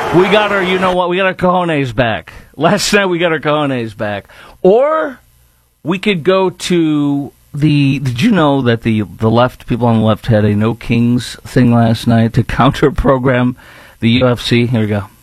We got our, you know what, we got our cojones back. Last night we got our cojones back. Or we could go to did you know that the left, people on the left had a No Kings thing last night to counter program the UFC? Here we go.